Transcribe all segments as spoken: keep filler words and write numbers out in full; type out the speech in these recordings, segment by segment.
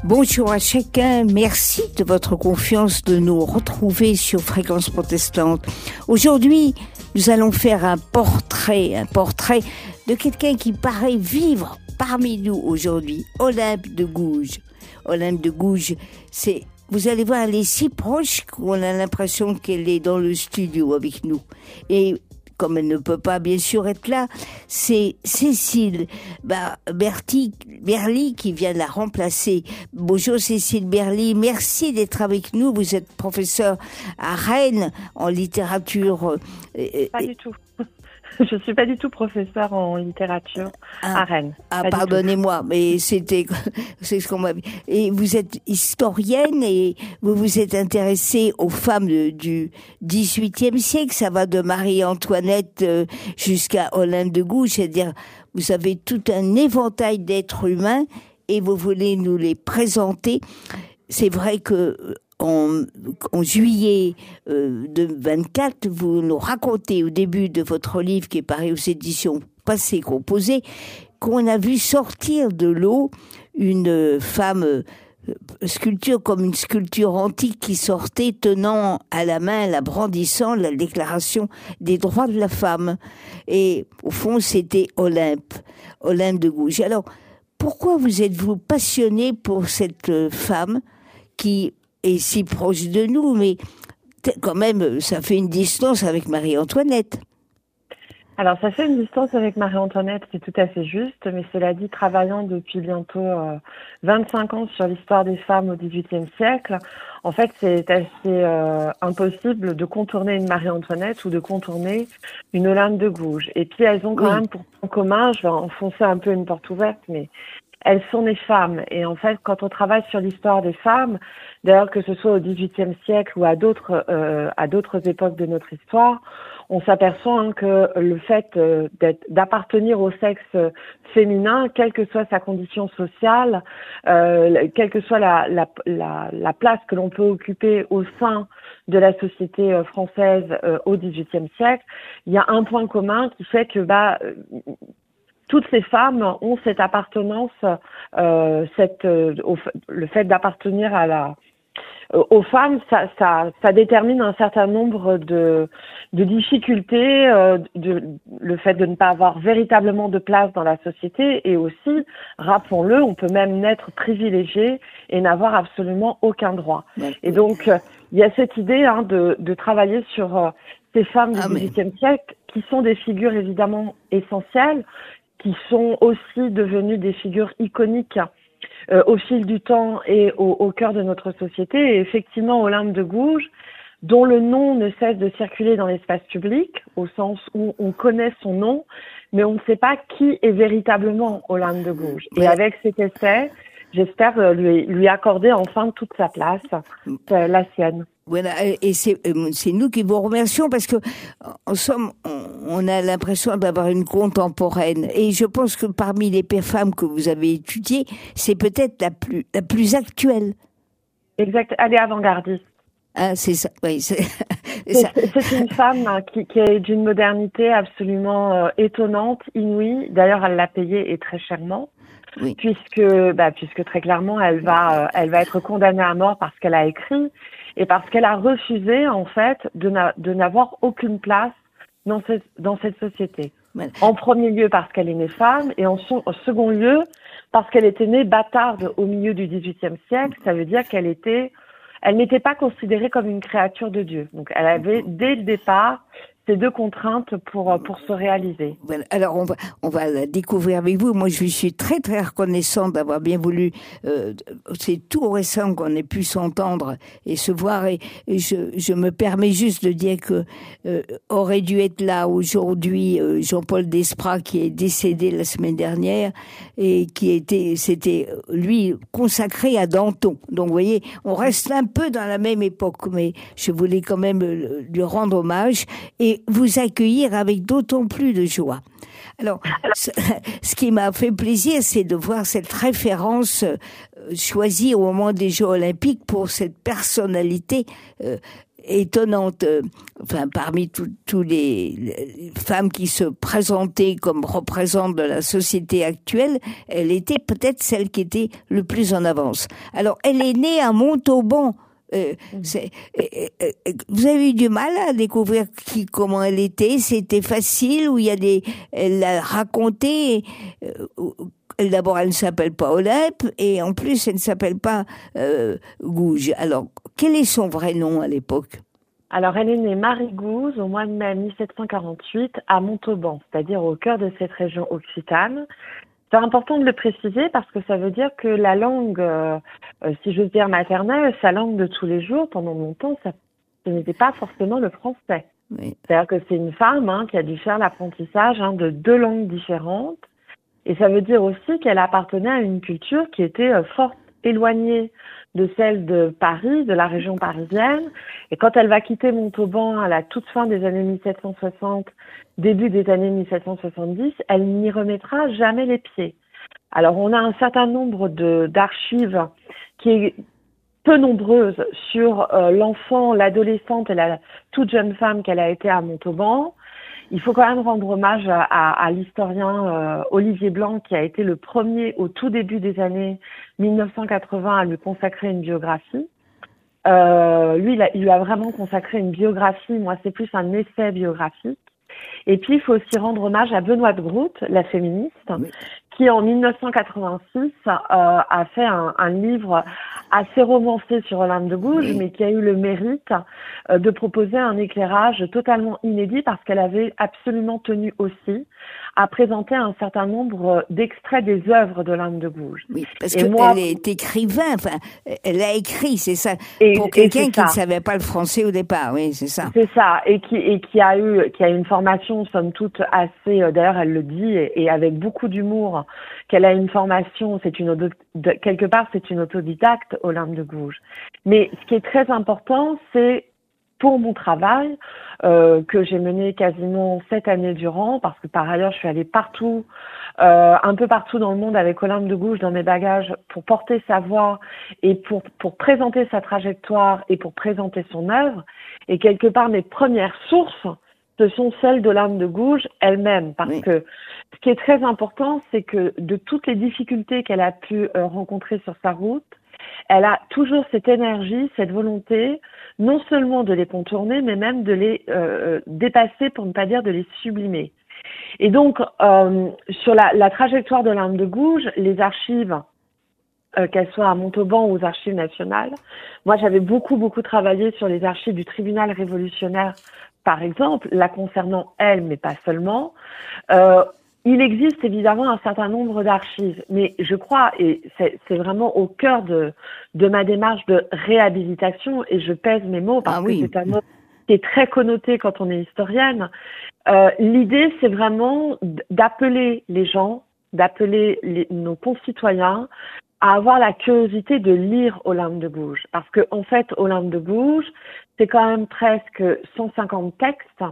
Bonjour à chacun, merci de votre confiance de nous retrouver sur Fréquence Protestante. Aujourd'hui, nous allons faire un portrait, un portrait de quelqu'un qui paraît vivre parmi nous aujourd'hui, Olympe de Gouges. Olympe de Gouges, c'est, vous allez voir, elle est si proche qu'on a l'impression qu'elle est dans le studio avec nous. Et comme elle ne peut pas bien sûr être là, c'est Cécile bah, Berti, Berly qui vient la remplacer. Bonjour Cécile Berly, merci d'être avec nous. Vous êtes professeure à Rennes en littérature. Pas du tout. Je suis pas du tout professeure en littérature ah, à Rennes. Ah, pardonnez-moi, mais c'était, c'est ce qu'on m'a dit. Et vous êtes historienne et vous vous êtes intéressée aux femmes de, du dix-huitième siècle. Ça va de Marie-Antoinette euh, jusqu'à Olympe de Gouges. C'est-à-dire, vous avez tout un éventail d'êtres humains et vous voulez nous les présenter. C'est vrai que En, en juillet euh, de vingt-quatre, vous nous racontez au début de votre livre qui est paru aux éditions Passé Composé qu'on a vu sortir de l'eau une femme euh, sculpture comme une sculpture antique qui sortait tenant à la main, la brandissant la déclaration des droits de la femme. Et au fond, c'était Olympe, Olympe de Gouges. Alors, pourquoi vous êtes-vous passionné pour cette femme qui est si proche de nous, mais quand même, ça fait une distance avec Marie-Antoinette. Alors, ça fait une distance avec Marie-Antoinette, c'est tout à fait juste, mais cela dit, travaillant depuis bientôt euh, vingt-cinq ans sur l'histoire des femmes au dix-huitième siècle, en fait, c'est assez euh, impossible de contourner une Marie-Antoinette ou de contourner une Olympe de Gouges. Et puis, elles ont quand oui. même pour point commun, je vais enfoncer un peu une porte ouverte, mais elles sont des femmes. Et en fait, quand on travaille sur l'histoire des femmes, d'ailleurs que ce soit au dix-huitième siècle ou à d'autres euh, à d'autres époques de notre histoire, on s'aperçoit hein, que le fait euh, d'être, d'appartenir au sexe féminin, quelle que soit sa condition sociale, euh, quelle que soit la, la, la, la place que l'on peut occuper au sein de la société euh, française euh, au dix-huitième siècle, il y a un point commun qui fait que bah euh, toutes ces femmes ont cette appartenance, euh, cette, euh, au, le fait d'appartenir à la, euh, aux femmes, ça, ça, ça détermine un certain nombre de, de difficultés, euh, de, le fait de ne pas avoir véritablement de place dans la société et aussi, rappelons-le, on peut même naître privilégié et n'avoir absolument aucun droit. Et donc, euh, il y a cette idée hein, de, de travailler sur euh, ces femmes du dix-huitième siècle qui sont des figures évidemment essentielles, qui sont aussi devenues des figures iconiques euh, au fil du temps et au, au cœur de notre société. Et effectivement, Olympe de Gouges, dont le nom ne cesse de circuler dans l'espace public, au sens où on connaît son nom, mais on ne sait pas qui est véritablement Olympe de Gouges. Et avec cet essai, j'espère lui, lui accorder enfin toute sa place, la sienne. Voilà, et c'est, c'est nous qui vous remercions parce que, en somme, on a l'impression d'avoir une contemporaine. Et je pense que parmi les femmes que vous avez étudiées, c'est peut-être la plus, la plus actuelle. Exact, elle est avant-gardiste. Ah, c'est ça, oui. C'est, c'est, ça. c'est, c'est une femme qui, qui est d'une modernité absolument euh, étonnante, inouïe. D'ailleurs, elle l'a payée et très chèrement. Oui. Puisque, bah, puisque très clairement, elle va, euh, elle va être condamnée à mort parce qu'elle a écrit et parce qu'elle a refusé, en fait, de, na- de n'avoir aucune place dans cette, dans cette société. Ouais. En premier lieu, parce qu'elle est née femme et en, son, en second lieu, parce qu'elle était née bâtarde au milieu du dix-huitième siècle. Ça veut dire qu'elle était, elle n'était pas considérée comme une créature de Dieu. Donc, elle avait, dès le départ, ces deux contraintes pour pour se réaliser. Voilà. Alors on va on va la découvrir avec vous. Moi je suis très très reconnaissante d'avoir bien voulu. Euh, c'est tout récent qu'on ait pu s'entendre et se voir et, et je je me permets juste de dire que euh, aurait dû être là aujourd'hui euh, Jean-Paul Desprats qui est décédé la semaine dernière et qui était c'était lui consacré à Danton. Donc vous voyez on reste un peu dans la même époque mais je voulais quand même lui rendre hommage et vous accueillir avec d'autant plus de joie. Alors, ce qui m'a fait plaisir, c'est de voir cette référence choisie au moment des Jeux Olympiques pour cette personnalité euh, étonnante. Enfin, parmi tous les, les femmes qui se présentaient comme représentantes de la société actuelle, elle était peut-être celle qui était le plus en avance. Alors, elle est née à Montauban. Euh, c'est, euh, euh, vous avez eu du mal à découvrir qui, comment elle était? C'était facile, ou il y a des, elle l'a raconté. Euh, d'abord, elle ne s'appelle pas Olympe, et en plus, elle ne s'appelle pas euh, Gouge. Alors, quel est son vrai nom à l'époque? Alors, elle est née Marie Gouze au mois de mai mille sept cent quarante-huit à Montauban, c'est-à-dire au cœur de cette région occitane. C'est important de le préciser parce que ça veut dire que la langue, euh, si j'ose dire maternelle, sa langue de tous les jours, pendant longtemps, ça, ce n'était pas forcément le français. Oui. C'est-à-dire que c'est une femme hein, qui a dû faire l'apprentissage hein, de deux langues différentes. Et ça veut dire aussi qu'elle appartenait à une culture qui était euh, fort éloignée de celle de Paris, de la région parisienne. Et quand elle va quitter Montauban à la toute fin des années mille sept cent soixante, début des années mille sept cent soixante-dix, elle n'y remettra jamais les pieds. Alors, on a un certain nombre de, d'archives qui est peu nombreuse sur euh, l'enfant, l'adolescente et la toute jeune femme qu'elle a été à Montauban. Il faut quand même rendre hommage à, à, à l'historien euh, Olivier Blanc, qui a été le premier au tout début des années mille neuf cent quatre-vingts à lui consacrer une biographie. Euh, lui, il, a, il lui a vraiment consacré une biographie. Moi, c'est plus un essai biographique. Et puis, il faut aussi rendre hommage à Benoît de Groot, la féministe, oui. qui en mille neuf cent quatre-vingt-six euh, a fait un, un livre assez romancé sur Olympe de Gouges, oui. mais qui a eu le mérite euh, de proposer un éclairage totalement inédit parce qu'elle avait absolument tenu aussi à présenter un certain nombre d'extraits des œuvres d'Olympe de Gouges. Oui, parce qu'elle moi... est écrivain, enfin, elle a écrit, c'est ça, et, pour quelqu'un qui ne savait pas le français au départ, oui, c'est ça. C'est ça, et qui, et qui a eu, qui a une formation, somme toute, assez, euh, d'ailleurs, elle le dit, et, et avec beaucoup d'humour, qu'elle a une formation, c'est une, de, quelque part, c'est une autodidacte, Olympe de Gouges. Mais ce qui est très important, c'est, pour mon travail, euh, que j'ai mené quasiment sept années durant, parce que par ailleurs, je suis allée partout, euh, un peu partout dans le monde avec Olympe de Gouges dans mes bagages pour porter sa voix et pour, pour présenter sa trajectoire et pour présenter son œuvre. Et quelque part, mes premières sources, ce sont celles d'Olympe de Gouges elle-même, parce oui. que ce qui est très important, c'est que de toutes les difficultés qu'elle a pu euh, rencontrer sur sa route, elle a toujours cette énergie, cette volonté, non seulement de les contourner, mais même de les euh, dépasser, pour ne pas dire de les sublimer. Et donc, euh, sur la, la trajectoire d'Olympe de Gouges, les archives, euh, qu'elles soient à Montauban ou aux archives nationales, moi j'avais beaucoup, beaucoup travaillé sur les archives du tribunal révolutionnaire, par exemple, la concernant elle, mais pas seulement. Euh, Il existe évidemment un certain nombre d'archives, mais je crois, et c'est, c'est vraiment au cœur de, de ma démarche de réhabilitation, et je pèse mes mots parce ah, oui. que c'est un mot qui est très connoté quand on est historienne. Euh, l'idée, c'est vraiment d'appeler les gens, d'appeler les, nos concitoyens à avoir la curiosité de lire Olympe de Gouges. Parce que, en fait, Olympe de Gouges, c'est quand même presque cent cinquante textes.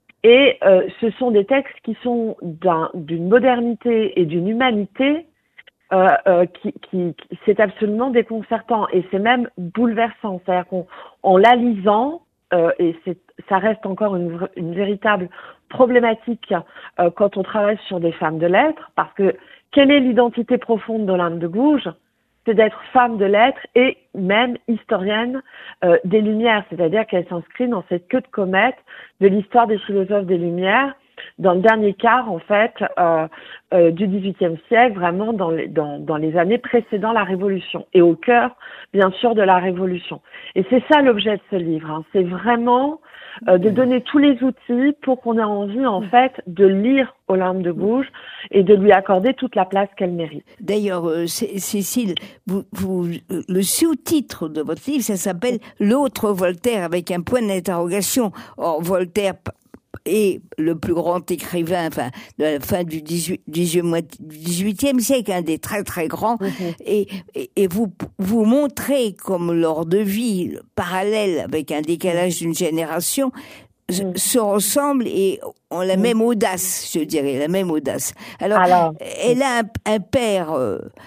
Et euh, ce sont des textes qui sont d'un, d'une modernité et d'une humanité euh, euh, qui, qui, qui c'est absolument déconcertant et c'est même bouleversant. C'est-à-dire qu'en en la lisant, euh, et c'est, ça reste encore une, une véritable problématique euh, quand on travaille sur des femmes de lettres, parce que quelle est l'identité profonde d'Olympe de Gouges ? C'est d'être femme de lettres et même historienne euh, des Lumières, c'est-à-dire qu'elle s'inscrit dans cette queue de comète de l'histoire des philosophes des Lumières, dans le dernier quart en fait euh, euh, du dix-huitième siècle, vraiment dans les, dans, dans les années précédant la Révolution et au cœur bien sûr de la Révolution. Et c'est ça l'objet de ce livre, hein. C'est vraiment euh, de donner tous les outils pour qu'on ait envie en fait de lire Olympe de Gouges et de lui accorder toute la place qu'elle mérite. D'ailleurs, euh, Cécile, vous, vous, le sous-titre de votre livre, ça s'appelle « L'autre Voltaire » avec un point d'interrogation. Or, Voltaire est le plus grand écrivain, enfin, de la fin du dix-huitième siècle, un des très très grands, mm-hmm. et, et, et vous vous montrez comme leur de vie parallèle avec un décalage d'une génération mm. se ressemblent et ont la mm. même audace, je dirais, la même audace. Alors, Alors elle a un, un père euh,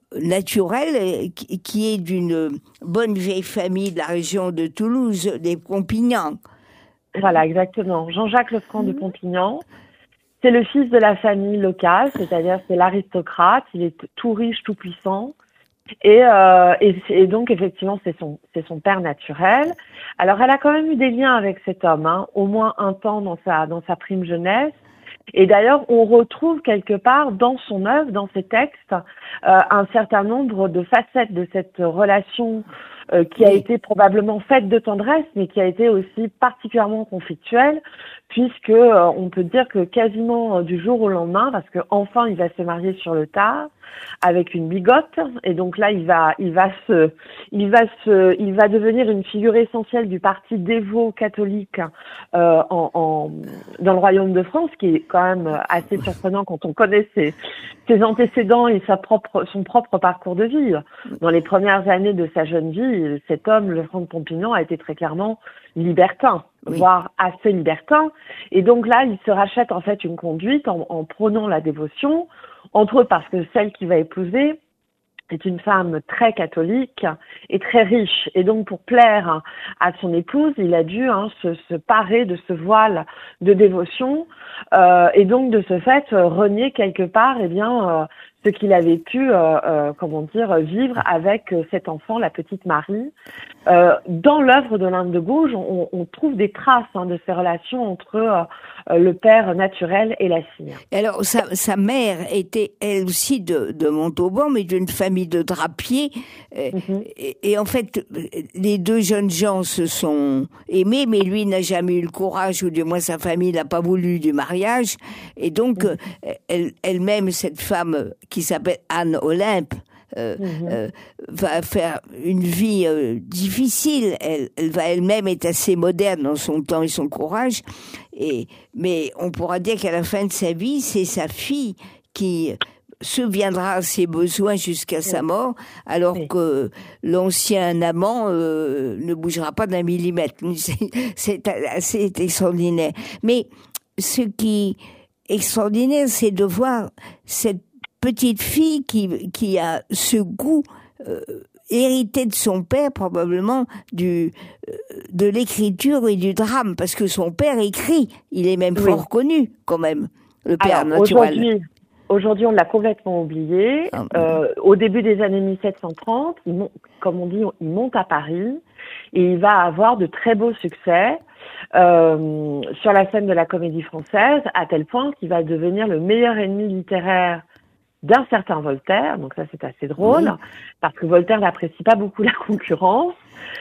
naturel qui, qui est d'une bonne vieille famille de la région de Toulouse, des Pompignan. Voilà, exactement. Jean-Jacques Lefranc de Pompignan. C'est le fils de la famille locale, c'est-à-dire c'est l'aristocrate, il est tout riche, tout puissant. Et, euh, et, et donc effectivement c'est son c'est son père naturel. Alors elle a quand même eu des liens avec cet homme, hein, au moins un temps dans sa dans sa prime jeunesse. Et d'ailleurs on retrouve quelque part dans son œuvre, dans ses textes, euh, un certain nombre de facettes de cette relation euh, qui a été probablement faite de tendresse, mais qui a été aussi particulièrement conflictuelle, puisque euh, on peut dire que quasiment euh, du jour au lendemain, parce que enfin il va se marier sur le tard avec une bigote, et donc là il va il va se il va se il va devenir une figure essentielle du parti dévot catholique euh, en, en dans le royaume de France, qui est quand même assez surprenant quand on connaît ses ses antécédents et sa propre son propre parcours de vie. Dans les premières années de sa jeune vie, cet homme, Lefranc de Pompignan, a été très clairement libertin, oui. voire assez libertin. Et donc là, il se rachète en fait une conduite en, en prônant la dévotion, entre autres parce que celle qu'il va épouser est une femme très catholique et très riche. Et donc, pour plaire à son épouse, il a dû hein, se, se parer de ce voile de dévotion euh, et donc, de ce fait, renier quelque part eh bien, euh, ce qu'il avait pu, euh, euh, comment dire, vivre avec cet enfant, la petite Marie. Euh, dans l'œuvre de l'Inde de Gouges, on, on trouve des traces hein, de ces relations entre euh, le père naturel et la fille. Alors, sa, sa mère était, elle aussi, de, de Montauban, mais d'une famille de drapiers. Mm-hmm. Et, et en fait, les deux jeunes gens se sont aimés, mais lui n'a jamais eu le courage, ou du moins sa famille n'a pas voulu du mariage. Et donc, mm-hmm. elle, elle-même, cette femme qui s'appelle Anne Olympe, Euh, mmh. euh, va faire une vie euh, difficile. Elle, elle va elle-même être assez moderne dans son temps et son courage. Et, mais on pourra dire qu'à la fin de sa vie, c'est sa fille qui subviendra à ses besoins jusqu'à sa mort, alors oui. que l'ancien amant euh, ne bougera pas d'un millimètre. C'est, c'est assez extraordinaire. Mais ce qui est extraordinaire, c'est de voir cette petite fille qui, qui a ce goût euh, hérité de son père, probablement, du, euh, de l'écriture et du drame, parce que son père écrit, il est même oui. fort connu, quand même, le père Alors, naturel. Aujourd'hui, aujourd'hui, on l'a complètement oublié. Ah, euh, au début des années mille sept cent trente, il monte, comme on dit, il monte à Paris, et il va avoir de très beaux succès euh, sur la scène de la Comédie Française, à tel point qu'il va devenir le meilleur ennemi littéraire d'un certain Voltaire, donc ça c'est assez drôle, oui. parce que Voltaire n'apprécie pas beaucoup la concurrence,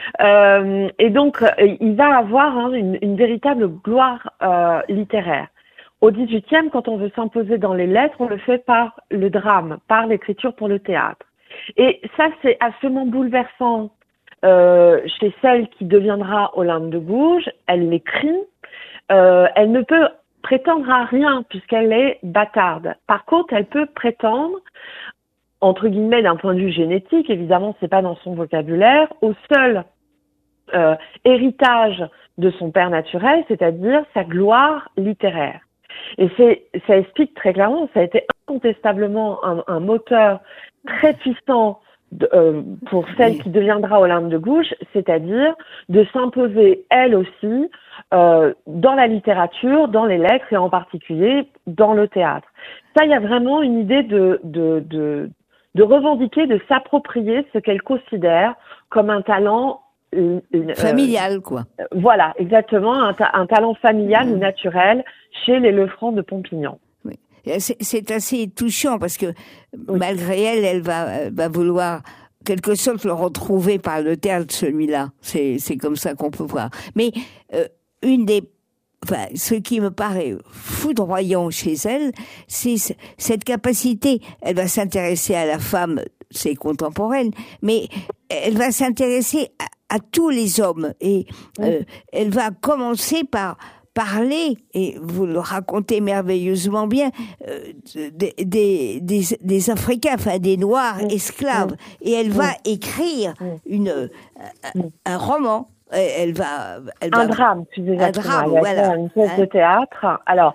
euh, et donc il va avoir hein, une, une véritable gloire euh, littéraire. Au dix-huitième, quand on veut s'imposer dans les lettres, on le fait par le drame, par l'écriture pour le théâtre. Et ça c'est absolument bouleversant euh, chez celle qui deviendra Olympe de Gouges. Elle l'écrit, euh, elle ne peut prétendre à rien puisqu'elle est bâtarde. Par contre, elle peut prétendre, entre guillemets, d'un point de vue génétique, évidemment, c'est pas dans son vocabulaire, au seul euh, héritage de son père naturel, c'est-à-dire sa gloire littéraire. Et c'est, ça explique très clairement, ça a été incontestablement un, un moteur très puissant De, euh, pour celle qui deviendra Olympe de Gouges, c'est-à-dire de s'imposer elle aussi euh, dans la littérature, dans les lettres et en particulier dans le théâtre. Ça, il y a vraiment une idée de, de, de, de revendiquer, de s'approprier ce qu'elle considère comme un talent euh, familial, quoi. Euh, voilà, exactement, un, ta- un talent familial mmh. ou naturel chez les Lefranc de Pompignan. C'est, c'est assez touchant parce que oui. malgré elle, elle va, elle va vouloir quelque sorte le retrouver par le théâtre, celui-là. C'est, c'est comme ça qu'on peut voir. Mais euh, une des, enfin, ce qui me paraît foudroyant chez elle, c'est cette capacité. Elle va s'intéresser à la femme, c'est contemporaine, mais elle va s'intéresser à, à tous les hommes et oui. euh, elle va commencer par parler, et vous le racontez merveilleusement bien, euh, des, des, des, des Africains, enfin des Noirs oui. esclaves. Oui. Et elle va oui. écrire une, un, un roman. Elle va, elle un va, drame, tu disais. Un drame, voilà. Une pièce hein. de théâtre. Alors,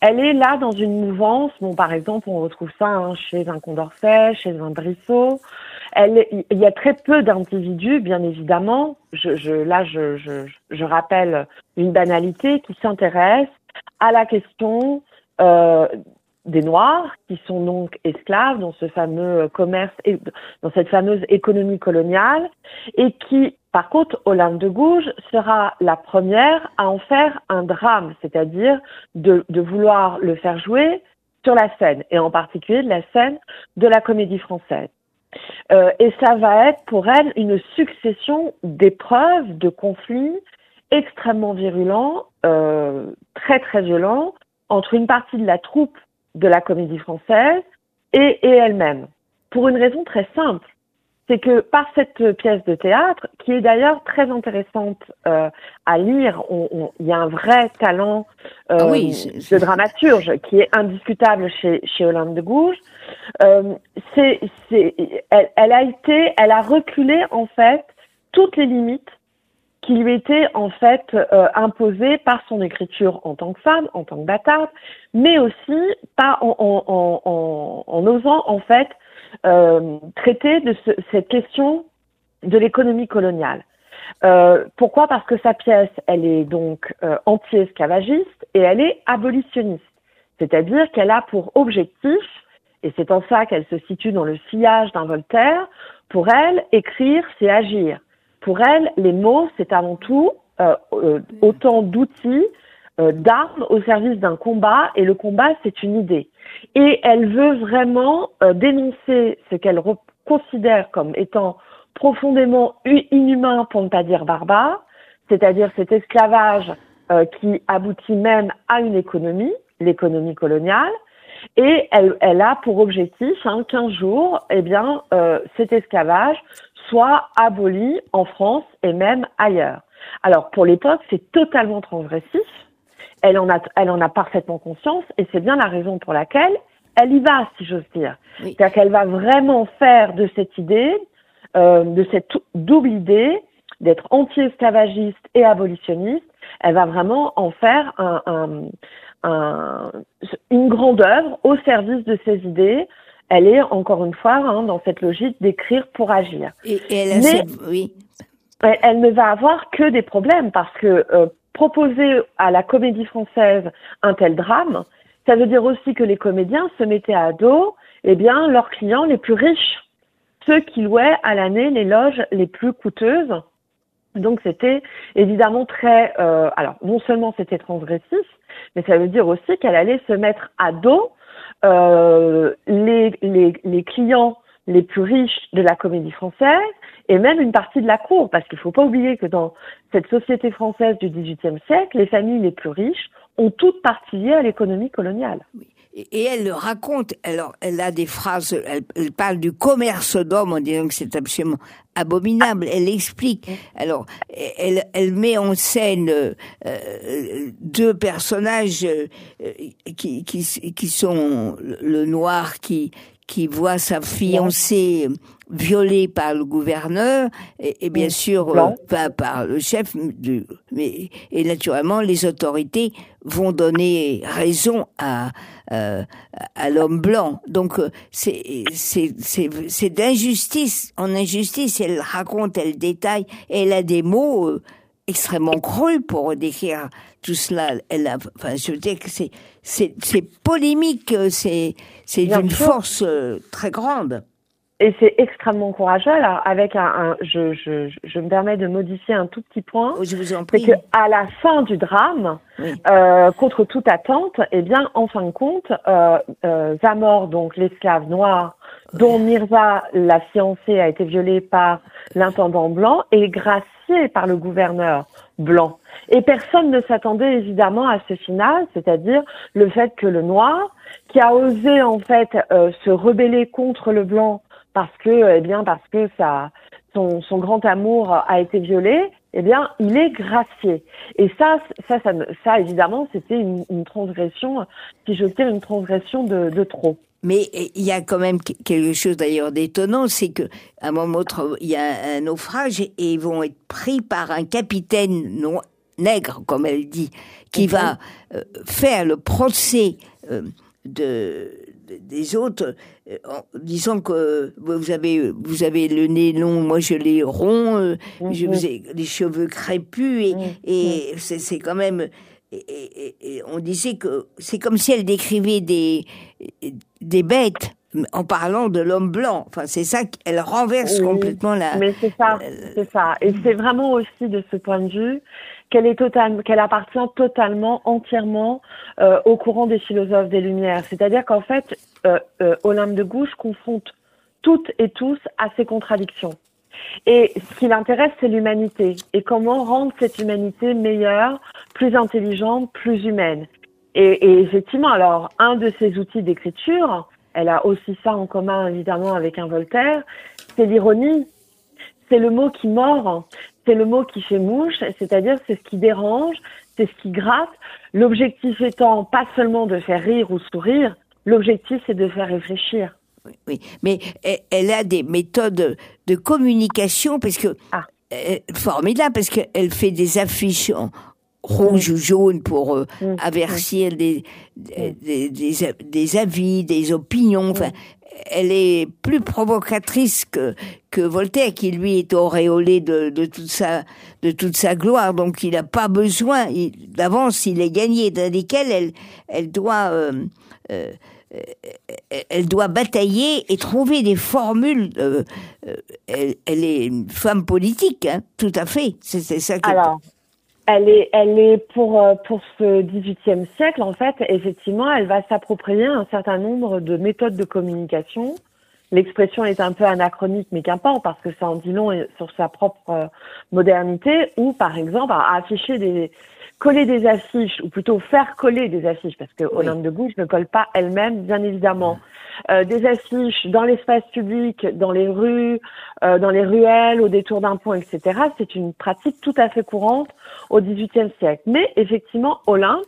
elle est là dans une mouvance. Bon, par exemple, on retrouve ça hein, chez un Condorcet, chez un Brissot. Elle, il y a très peu d'individus, bien évidemment. Je, je, là, je, je, je rappelle une banalité qui s'intéresse à la question euh, des Noirs, qui sont donc esclaves dans ce fameux commerce, dans cette fameuse économie coloniale, et qui, par contre, Olympe de Gouges sera la première à en faire un drame, c'est-à-dire de, de vouloir le faire jouer sur la scène, et en particulier de la scène de la Comédie Française. Euh, et ça va être pour elle une succession d'épreuves, de conflits extrêmement virulents, euh, très très violents, entre une partie de la troupe de la Comédie Française et, et elle-même. Pour une raison très simple, c'est que par cette pièce de théâtre, qui est d'ailleurs très intéressante euh, à lire, on, on, il y a un vrai talent euh, ah oui, c'est, c'est... de dramaturge qui est indiscutable chez, chez Olympe de Gouges. Euh, c'est, c'est, elle, elle a été, elle a reculé en fait toutes les limites qui lui étaient en fait euh, imposées par son écriture en tant que femme, en tant que bâtarde, mais aussi pas en, en, en, en, en osant en fait euh, traiter de ce, cette question de l'économie coloniale. Euh, pourquoi ? Parce que sa pièce, elle est donc euh, anti-esclavagiste et elle est abolitionniste, c'est-à-dire qu'elle a pour objectif, et c'est en ça qu'elle se situe dans le sillage d'un Voltaire, pour elle, écrire, c'est agir. Pour elle, les mots, c'est avant tout euh, euh, autant d'outils, euh, d'armes au service d'un combat, et le combat, c'est une idée. Et elle veut vraiment euh, dénoncer ce qu'elle re- considère comme étant profondément inhumain, pour ne pas dire barbare, c'est-à-dire cet esclavage euh, qui aboutit même à une économie, l'économie coloniale, et elle, elle a pour objectif hein, qu'un jour, eh bien, euh, cet esclavage soit aboli en France et même ailleurs. Alors, pour l'époque, c'est totalement transgressif. Elle en a, elle en a parfaitement conscience et c'est bien la raison pour laquelle elle y va, si j'ose dire. Oui. C'est-à-dire qu'elle va vraiment faire de cette idée, euh, de cette double idée d'être anti-esclavagiste et abolitionniste, elle va vraiment en faire un, un, un, une grande œuvre au service de ses idées. Elle est, encore une fois, hein, dans cette logique d'écrire pour agir. Et, et elle a Mais cette... oui. elle, elle ne va avoir que des problèmes parce que euh, proposer à la Comédie Française un tel drame, ça veut dire aussi que les comédiens se mettaient à dos, eh bien, leurs clients les plus riches, ceux qui louaient à l'année les loges les plus coûteuses. Donc c'était évidemment très... Euh, alors, non seulement c'était transgressif, mais ça veut dire aussi qu'elle allait se mettre à dos Euh, les, les, les clients les plus riches de la Comédie Française et même une partie de la cour, parce qu'il ne faut pas oublier que dans cette société française du dix-huitième siècle, les familles les plus riches ont toutes partie liées à l'économie coloniale. Oui. Et elle le raconte, alors elle a des phrases, elle, elle parle du commerce d'hommes en disant que c'est absolument abominable, elle explique. Alors, elle, elle met en scène euh, deux personnages euh, qui, qui, qui sont le noir qui, qui voit sa fiancée violée par le gouverneur et, et bien sûr euh, pas par le chef, du, mais et naturellement les autorités vont donner raison à euh, à l'homme blanc. Donc c'est c'est c'est c'est d'injustice en injustice. Elle raconte, elle détaille, et elle a des mots euh, extrêmement creux pour décrire tout cela. Elle a, enfin, je veux dire que c'est c'est c'est polémique, c'est c'est d'une force euh, très grande. Et c'est extrêmement courageux. Alors, avec un, un je, je, je me permets de modifier un tout petit point. Oh, je vous en prie. C'est qu'à la fin du drame, oui. euh, contre toute attente, eh bien, en fin de compte, euh, euh, Zamor, donc l'esclave noir, dont Mirza, la fiancée, a été violée par l'intendant blanc, est gracié par le gouverneur blanc. Et personne ne s'attendait évidemment à ce final, c'est-à-dire le fait que le noir, qui a osé en fait euh, se rebeller contre le blanc, parce que, eh bien, parce que ça, son, son grand amour a été violé, eh bien, il est gracié. Et ça, ça, ça, ça évidemment, c'était une, une transgression, si j'ose dire, une transgression de, de trop. Mais il y a quand même quelque chose d'ailleurs d'étonnant, c'est que à un moment il y a un naufrage et ils vont être pris par un capitaine noir, nègre, comme elle dit, qui mm-hmm. va euh, faire le procès euh, de, de des autres, euh, en disant que vous avez vous avez le nez long, moi je l'ai rond, euh, mm-hmm. je vous ai les cheveux crépus et, mm-hmm. et c'est, c'est quand même et, et, et on disait que c'est comme si elle décrivait des des bêtes en parlant de l'homme blanc. Enfin, c'est ça qu'elle renverse oui, complètement la... Mais c'est ça, euh, c'est ça. Et c'est vraiment aussi de ce point de vue qu'elle est totalement, qu'elle appartient totalement, entièrement euh, au courant des philosophes des Lumières. C'est-à-dire qu'en fait, euh, euh, Olympe de Gouges confronte toutes et tous à ces contradictions. Et ce qui l'intéresse, c'est l'humanité. Et comment rendre cette humanité meilleure, plus intelligente, plus humaine. Et, et effectivement, alors, un de ses outils d'écriture... Elle a aussi ça en commun, évidemment, avec un Voltaire. C'est l'ironie. C'est le mot qui mord. C'est le mot qui fait mouche. C'est-à-dire, c'est ce qui dérange. C'est ce qui gratte. L'objectif étant pas seulement de faire rire ou sourire. L'objectif, c'est de faire réfléchir. Oui, oui. Mais elle a des méthodes de communication parce que, ah. euh, formidable, parce qu'elle fait des affiches en, rouge mmh. ou jaune pour euh, mmh. avertir mmh. Des, des, des, des avis, des opinions. Enfin, mmh. elle est plus provocatrice que, que Voltaire, qui lui est auréolé de, de, toute sa, de toute sa gloire. Donc, il n'a pas besoin, il, d'avance, il est gagné. Tandis qu'elle, elle, elle doit... Euh, euh, elle doit batailler et trouver des formules. Euh, euh, elle, elle est une femme politique, hein, tout à fait. C'est, c'est ça qui Alors... Elle est, elle est pour pour ce dix-huitième siècle, en fait, effectivement, elle va s'approprier un certain nombre de méthodes de communication. L'expression est un peu anachronique, mais qu'importe, parce que ça en dit long sur sa propre modernité, ou par exemple, à afficher des, coller des affiches, ou plutôt faire coller des affiches, parce que oui. Olympe de Gouges ne colle pas elle-même, bien évidemment. Euh, des affiches dans l'espace public, dans les rues, euh, dans les ruelles, au détour d'un pont, et cetera. C'est une pratique tout à fait courante au dix-huitième siècle. Mais effectivement, Olympe,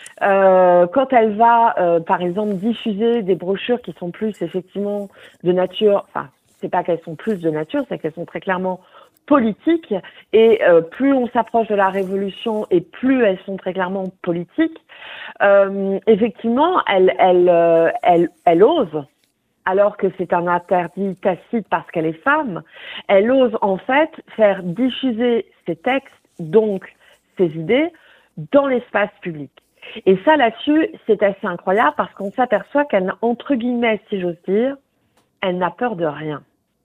euh, quand elle va, euh, par exemple, diffuser des brochures qui sont plus effectivement de nature, enfin, c'est pas qu'elles sont plus de nature, c'est qu'elles sont très clairement politiques. Et euh, plus on s'approche de la Révolution et plus elles sont très clairement politiques. Euh, effectivement, elle, elle, euh, elle, elle ose, alors que c'est un interdit tacite parce qu'elle est femme, elle ose en fait faire diffuser ses textes, donc ses idées, dans l'espace public. Et ça, là-dessus, c'est assez incroyable parce qu'on s'aperçoit qu'elle, entre guillemets, si j'ose dire, elle n'a peur de rien.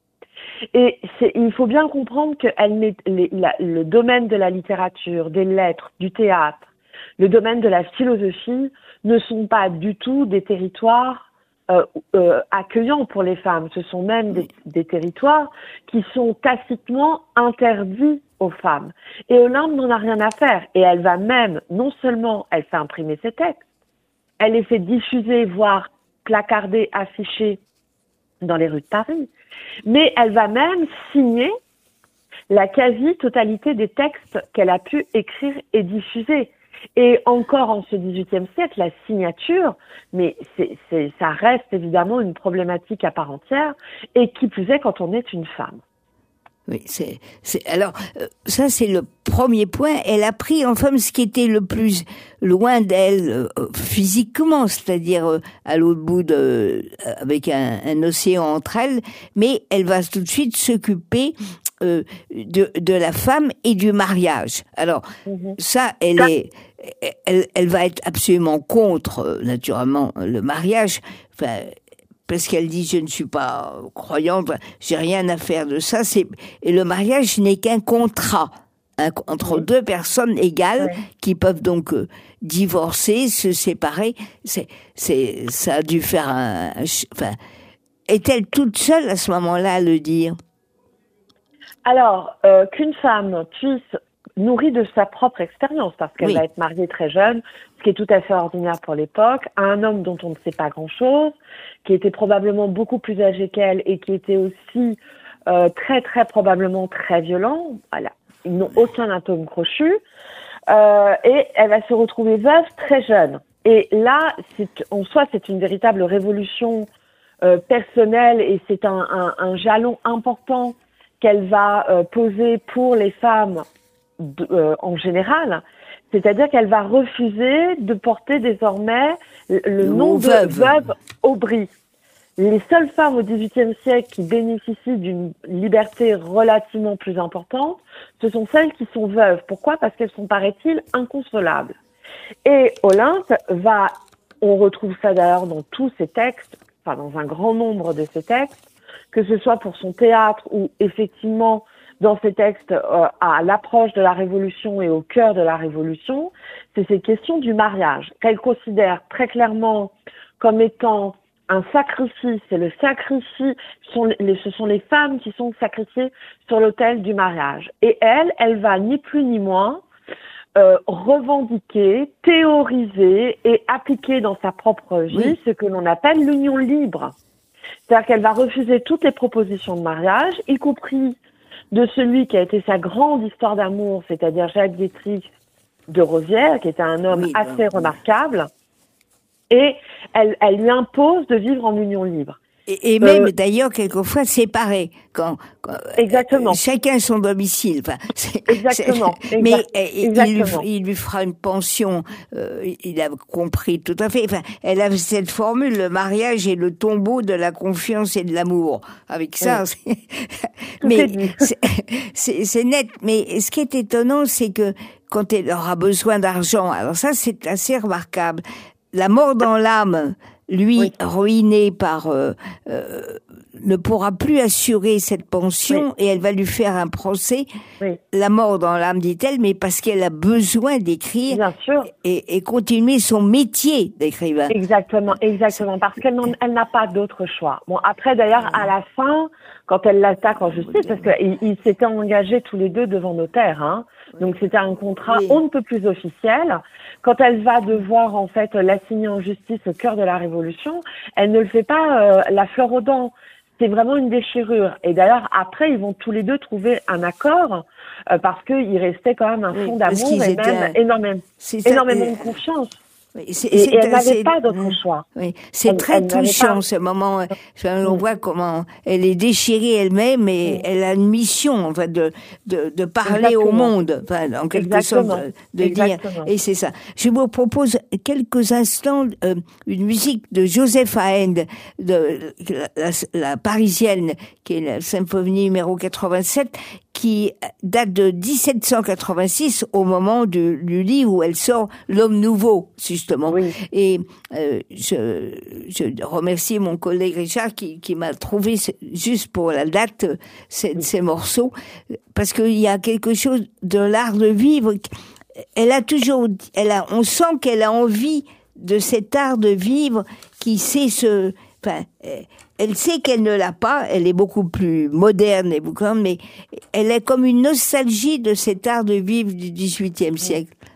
Et c'est, il faut bien comprendre que elle met les, la, le domaine de la littérature, des lettres, du théâtre, le domaine de la philosophie ne sont pas du tout des territoires euh, euh, accueillants pour les femmes. Ce sont même des, des territoires qui sont tacitement interdits aux femmes. Et Olympe n'en a rien à faire. Et elle va même, non seulement elle fait imprimer ses textes, elle les fait diffuser, voire placarder, afficher dans les rues de Paris, mais elle va même signer la quasi-totalité des textes qu'elle a pu écrire et diffuser. Et encore en ce dix-huitième siècle, la signature, mais c'est, c'est, ça reste évidemment une problématique à part entière, et qui plus est quand on est une femme. Oui, c'est, c'est alors euh, ça c'est le premier point. Elle a pris en femme ce qui était le plus loin d'elle euh, physiquement, c'est-à-dire euh, à l'autre bout de, euh, avec un, un océan entre elles, mais elle va tout de suite s'occuper euh, de, de la femme et du mariage. Alors mm-hmm. ça, elle est, elle, elle va être absolument contre, euh, naturellement, le mariage. Enfin. Parce qu'elle dit je ne suis pas croyante, j'ai rien à faire de ça. C'est et le mariage n'est qu'un contrat hein, entre oui. deux personnes égales oui. qui peuvent donc euh, divorcer, se séparer. C'est c'est ça a dû faire un. un enfin, est-elle toute seule à ce moment-là à le dire? Alors euh, qu'une femme puisse nourrie de sa propre expérience, parce qu'elle oui. va être mariée très jeune, ce qui est tout à fait ordinaire pour l'époque, à un homme dont on ne sait pas grand-chose, qui était probablement beaucoup plus âgé qu'elle et qui était aussi euh, très très probablement très violent. Voilà, ils n'ont aucun atome crochu, euh, et elle va se retrouver veuve très jeune. Et là, c'est, en soi, c'est une véritable révolution euh, personnelle et c'est un, un, un jalon important qu'elle va euh, poser pour les femmes de, euh, en général. C'est-à-dire qu'elle va refuser de porter désormais le, le nom de veuve. veuve Aubry. Les seules femmes au dix-huitième siècle qui bénéficient d'une liberté relativement plus importante, ce sont celles qui sont veuves. Pourquoi ? Parce qu'elles sont, paraît-il, inconsolables. Et Olympe va, on retrouve ça d'ailleurs dans tous ses textes, enfin dans un grand nombre de ses textes, que ce soit pour son théâtre ou effectivement dans ses textes euh, à l'approche de la Révolution et au cœur de la Révolution, c'est cette question du mariage, qu'elle considère très clairement comme étant un sacrifice, et le sacrifice, sont les, ce sont les femmes qui sont sacrifiées sur l'autel du mariage. Et elle, elle va ni plus ni moins euh, revendiquer, théoriser et appliquer dans sa propre vie oui. ce que l'on appelle l'union libre. C'est-à-dire qu'elle va refuser toutes les propositions de mariage, y compris de celui qui a été sa grande histoire d'amour, c'est-à-dire Jacques Dietrich de Rosières, qui était un homme oui, assez ben, remarquable. Et elle, elle lui impose de vivre en union libre. Et, et même euh, d'ailleurs quelquefois séparés, quand, quand exactement. Euh, chacun son domicile. Enfin, c'est, exactement. C'est, mais exact, euh, exactement. Il, lui, il lui fera une pension. Euh, il a compris tout à fait. Enfin, elle a cette formule: le mariage est le tombeau de la confiance et de l'amour. Avec ça, oui. c'est, mais c'est, c'est, c'est net. Mais ce qui est étonnant, c'est que quand elle aura besoin d'argent, alors ça c'est assez remarquable. La mort dans l'âme, lui, oui. ruiné par... Euh, euh, ne pourra plus assurer cette pension oui. et elle va lui faire un procès. Oui. La mort dans l'âme, dit-elle, mais parce qu'elle a besoin d'écrire Bien sûr. Et, et continuer son métier d'écrivain. Exactement, exactement, parce qu'elle n'en, elle n'a pas d'autre choix. Bon, après, d'ailleurs, à la fin, quand elle l'attaque en justice, parce qu'ils ils s'étaient engagés tous les deux devant notaire, hein, donc c'était un contrat oui. on ne peut plus officiel. Quand elle va devoir en fait l'assigner en justice au cœur de la Révolution, elle ne le fait pas euh, la fleur aux dents. C'est vraiment une déchirure. Et d'ailleurs, après, ils vont tous les deux trouver un accord euh, parce qu'il restait quand même un fond oui, d'amour et même un... énormément, énormément de confiance. Oui, c'est, et, c'est, et elle n'avait c'est, pas d'autre choix. Oui, c'est elle, très elle touchant pas... ce moment. On voit comment elle est déchirée elle-même et oui. elle a une mission, en fait, de de, de parler Exactement. Au monde, enfin, en quelque Exactement. sorte, de, de dire. Et c'est ça. Je vous propose quelques instants euh, une musique de Joseph Haendel, de la, la, la Parisienne, qui est la symphonie numéro quatre-vingt-sept, qui date de dix-sept cent quatre-vingt-six, au moment du, du livre où elle sort L'Homme Nouveau, justement. Oui. Et euh, je, je remercie mon collègue Richard qui, qui m'a trouvé, juste pour la date, ces, oui. ces morceaux, parce qu'il y a quelque chose de l'art de vivre. Elle a toujours, elle a, on sent qu'elle a envie de cet art de vivre qui sait se... Enfin, elle sait qu'elle ne l'a pas, elle est beaucoup plus moderne et beaucoup, mais elle est comme une nostalgie de cet art de vivre du dix-huitième siècle.